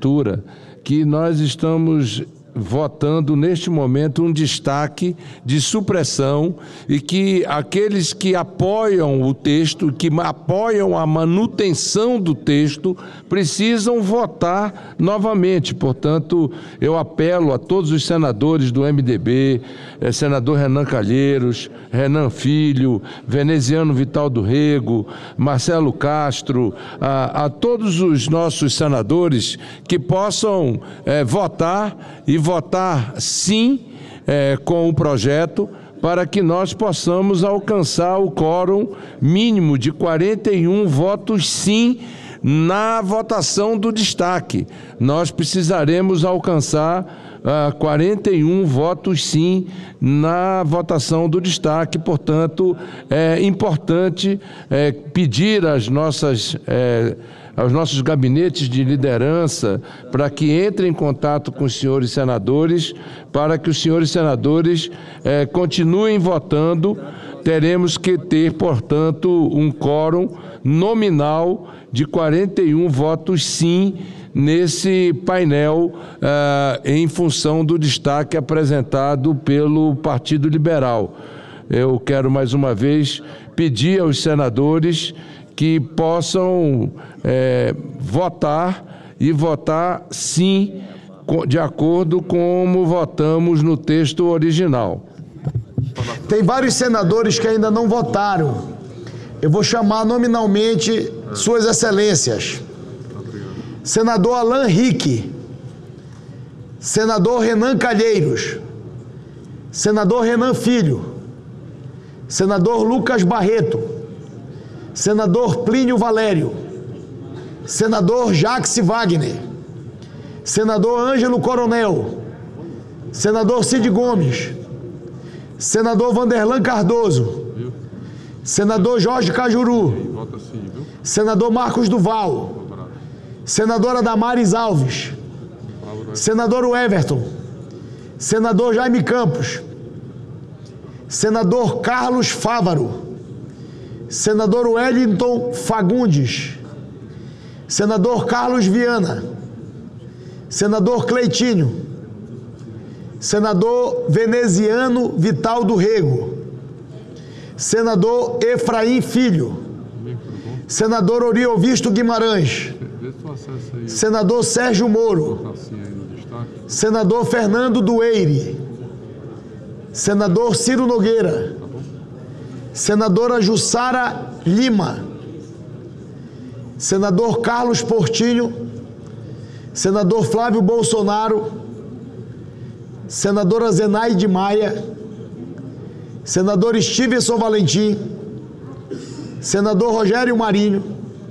Infraestrutura que nós estamos votando neste momento um destaque de supressão e que aqueles que apoiam o texto, que apoiam a manutenção do texto, precisam votar novamente. Portanto, eu apelo a todos os senadores do MDB, senador Renan Calheiros, Renan Filho, Veneziano Vital do Rego, Marcelo Castro, a todos os nossos senadores que possam votar e votar sim com o projeto para que nós possamos alcançar o quórum mínimo de 41 votos sim na votação do destaque. Nós precisaremos alcançar 41 votos sim na votação do destaque. Portanto, é importante pedir aos nossos gabinetes de liderança para que entrem em contato com os senhores senadores, para que os senhores senadores continuem votando. Teremos que ter, portanto, um quórum nominal de 41 votos sim nesse painel em função do destaque apresentado pelo Partido Liberal. Eu quero mais uma vez pedir aos senadores que possam votar e votar sim, de acordo com como votamos no texto original. Tem vários senadores que ainda não votaram. Eu vou chamar nominalmente Suas Excelências. Senador Alan Rick, senador Renan Calheiros, senador Renan Filho, senador Lucas Barreto, senador Plínio Valério, senador Jacques Wagner, senador Ângelo Coronel, senador Cid Gomes, senador Vanderlan Cardoso, senador Jorge Cajuru, senador Marcos Duval, senadora Damares Alves, senador Everton, senador Jaime Campos, senador Carlos Fávaro, senador Wellington Fagundes, senador Carlos Viana, senador Cleitinho, senador Veneziano Vital do Rego, senador Efraim Filho, senador Oriovisto Guimarães, senador Sérgio Moro, senador Fernando Dueire, senador Ciro Nogueira, senadora Jussara Lima, senador Carlos Portinho, senador Flávio Bolsonaro, senadora Zenaide Maia, senador Stevenson Valentim, senador Rogério Marinho,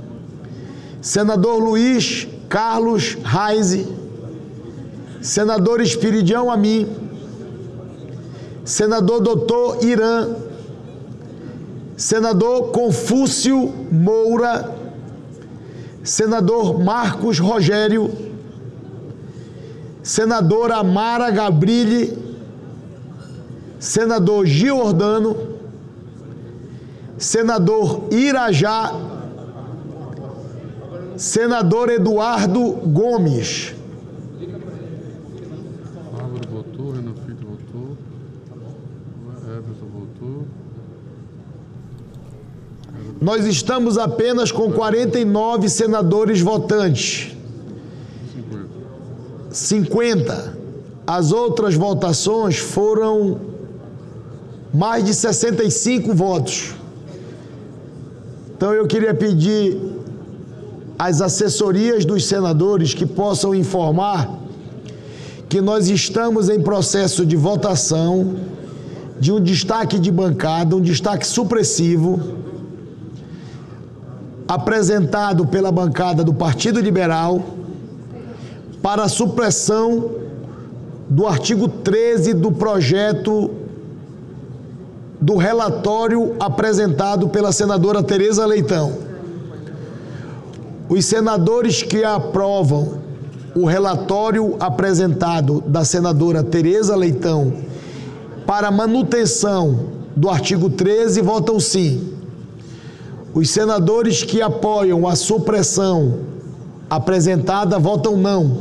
senador Luiz Carlos Reise, senador Espiridião Amin, senador Dr. Irã, senador Confúcio Moura, senador Marcos Rogério, senadora Mara Gabrilli, senador Giordano, senador Irajá, senador Eduardo Gomes. Álvaro votou, Renan Filho votou, Everton votou. Nós estamos apenas com 49 senadores votantes. 50. As outras votações foram mais de 65 votos. Então eu queria pedir às assessorias dos senadores que possam informar que nós estamos em processo de votação de um destaque de bancada, um destaque supressivo, apresentado pela bancada do Partido Liberal para a supressão do artigo 13 do projeto do relatório apresentado pela senadora Tereza Leitão. Os senadores que aprovam o relatório apresentado da senadora Tereza Leitão para a manutenção do artigo 13 votam sim. Os senadores que apoiam a supressão apresentada votam não.